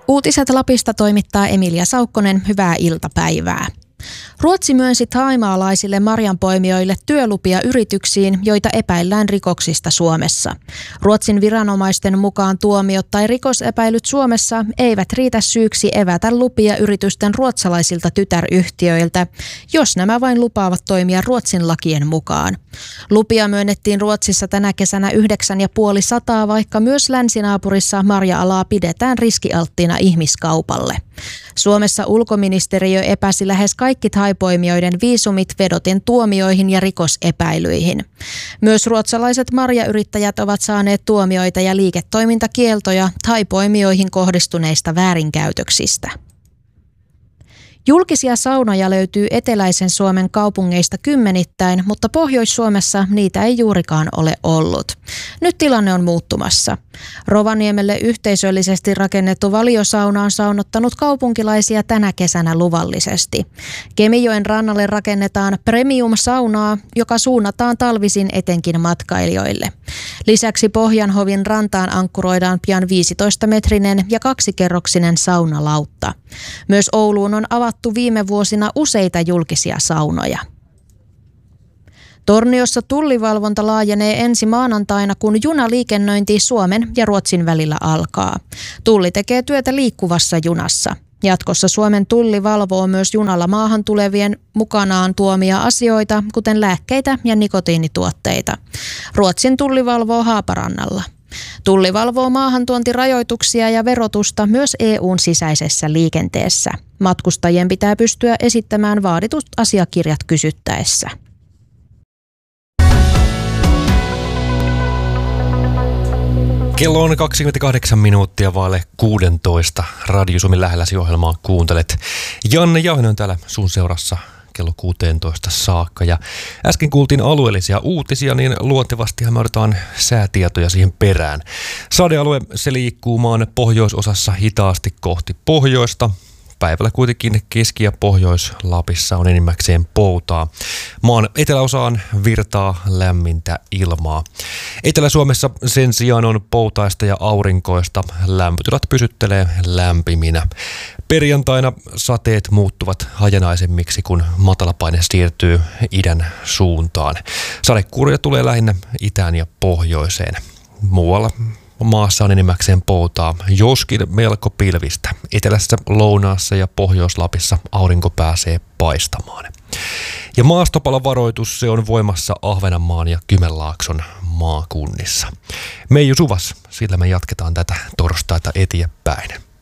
Uutiset Lapista toimittaa Emilia Saukkonen. Hyvää iltapäivää. Ruotsi myönsi thaimaalaisille marjanpoimijoille työlupia yrityksiin, joita epäillään rikoksista Suomessa. Ruotsin viranomaisten mukaan tuomiot tai rikosepäilyt Suomessa eivät riitä syyksi evätä lupia yritysten ruotsalaisilta tytäryhtiöiltä, jos nämä vain lupaavat toimia Ruotsin lakien mukaan. Lupia myönnettiin Ruotsissa tänä kesänä 950, vaikka myös länsinaapurissa marja-alaa pidetään riskialttiina ihmiskaupalle. Suomessa ulkoministeriö epäsi lähes kaikki thaipoimijoiden viisumit vedoten tuomioihin ja rikosepäilyihin. Myös ruotsalaiset marjayrittäjät ovat saaneet tuomioita ja liiketoimintakieltoja thaipoimijoihin kohdistuneista väärinkäytöksistä. Julkisia saunoja löytyy eteläisen Suomen kaupungeista kymmenittäin, mutta Pohjois-Suomessa niitä ei juurikaan ole ollut. Nyt tilanne on muuttumassa. Rovaniemelle yhteisöllisesti rakennettu Valiosauna on saunottanut kaupunkilaisia tänä kesänä luvallisesti. Kemijoen rannalle rakennetaan premium-saunaa, joka suunnataan talvisin etenkin matkailijoille. Lisäksi Pohjanhovin rantaan ankkuroidaan pian 15-metrinen ja 2-kerroksinen saunalautta. Myös Ouluun on avattu viime vuosina useita julkisia saunoja. Torniossa tullivalvonta laajenee ensi maanantaina, kun junaliikennöinti Suomen ja Ruotsin välillä alkaa. Tulli tekee työtä liikkuvassa junassa. Jatkossa Suomen tulli valvoo myös junalla maahan tulevien mukanaan tuomia asioita, kuten lääkkeitä ja nikotiinituotteita. Ruotsin tulli valvoo Haaparannalla. Tulli valvoo maahantuontirajoituksia ja verotusta myös EU:n sisäisessä liikenteessä. Matkustajien pitää pystyä esittämään vaaditut asiakirjat kysyttäessä. Kello on 28 minuuttia vaille 16. Radio Suomen lähelläsi -ohjelmaa kuuntelet. Janne Jauhinen on täällä sun seurassa kello 16 saakka. Ja äsken kuultiin alueellisia uutisia, niin luontevastihan me odotetaan säätietoja siihen perään. Sadealue se liikkuu maan pohjoisosassa hitaasti kohti pohjoista. Päivällä kuitenkin Keski- ja Pohjois-Lapissa on enimmäkseen poutaa. Maan eteläosaan virtaa lämmintä ilmaa. Etelä-Suomessa sen sijaan on poutaista ja aurinkoista. Lämpötilat pysyttelee lämpiminä. Perjantaina sateet muuttuvat hajanaisemmiksi, kun matalapaine siirtyy idän suuntaan. Sadekuuroja tulee lähinnä itään ja pohjoiseen. Muualla maassa on enimmäkseen poutaa, joskin melko pilvistä. Etelässä, lounaassa ja Pohjois-Lapissa aurinko pääsee paistamaan. Ja maastopalovaroitus se on voimassa Ahvenanmaan ja Kymenlaakson maakunnissa. Meiju Suvas, sillä me jatketaan tätä torstaita eteenpäin.